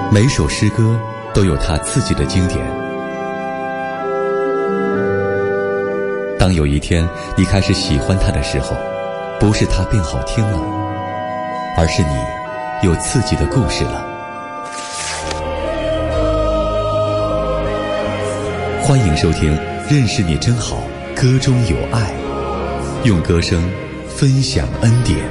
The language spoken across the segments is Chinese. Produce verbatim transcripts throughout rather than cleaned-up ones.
每首诗歌都有它自己的经典。当有一天你开始喜欢它的时候，不是它变好听了，而是你有自己的故事了。欢迎收听《认识你真好》，歌中有爱，用歌声分享恩典。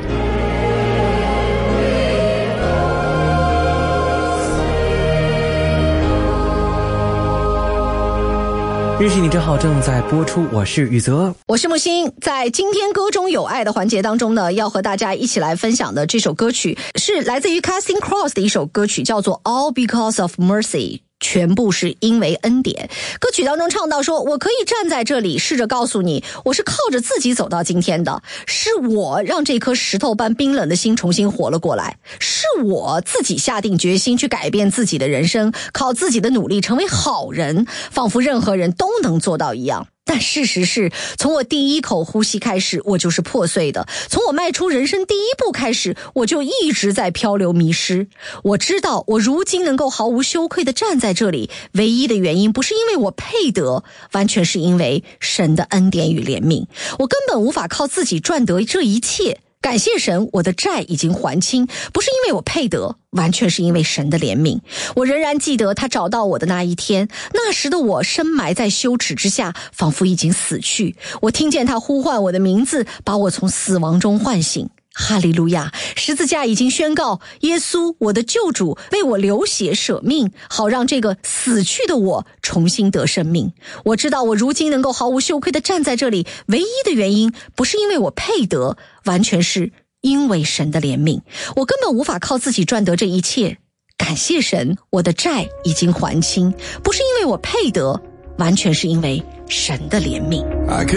认识你真好正在播出，我是宇泽， 我是木星。在今天歌中有爱的环节当中呢，要和大家一起来分享的这首歌曲是来自于 Casting Cross 的一首歌曲，叫做 All Because of Mercy， 全部是因为恩典。歌曲当中唱到说，我可以站在这里试着告诉你，我是靠着自己走到今天的，是我让这颗石头般冰冷的心重新活了过来，是我自己下定决心去改变自己的人生，靠自己的努力成为好人，仿佛任何人都能做到一样。但事实是，从我第一口呼吸开始，我就是破碎的；从我迈出人生第一步开始，我就一直在漂流迷失。我知道，我如今能够毫无羞愧地站在这里，唯一的原因不是因为我配得，完全是因为神的恩典与怜悯。我根本无法靠自己赚得这一切。感谢神，我的债已经还清，不是因为我配得，完全是因为神的怜悯。我仍然记得他找到我的那一天，那时的我深埋在羞耻之下，仿佛已经死去。我听见他呼唤我的名字，把我从死亡中唤醒。哈利路亚！十字架已经宣告，耶稣我的救主为我流血舍命，好让这个死去的我重新得生命。我知道我如今能够毫无羞愧地站在这里，唯一的原因不是因为我配得，完全是因为神的怜悯。我根本无法靠自己赚得这一切。感谢神，我的债已经还清，不是因为我配得，完全是因为神的怜悯。